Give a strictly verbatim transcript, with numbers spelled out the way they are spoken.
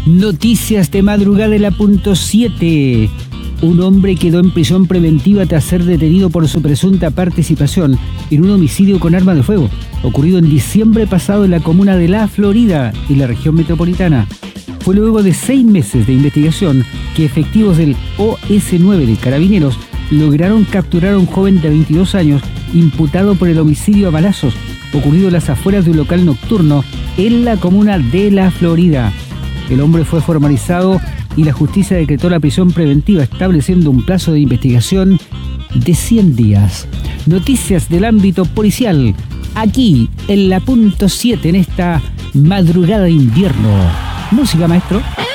Noticias de madrugada de la punto siete. Un hombre quedó en prisión preventiva tras ser detenido por su presunta participación en un homicidio con arma de fuego, ocurrido en diciembre pasado en la comuna de La Florida, en la región metropolitana. Fue luego de seis meses de investigación que efectivos del O S nueve de Carabineros lograron capturar a un joven de veintidós años imputado por el homicidio a balazos, ocurrido en las afueras de un local nocturno en la comuna de La Florida. El hombre fue formalizado y la justicia decretó la prisión preventiva, estableciendo un plazo de investigación de cien días. Noticias del ámbito policial, aquí en la punto siete, en esta madrugada de invierno. Música, maestro.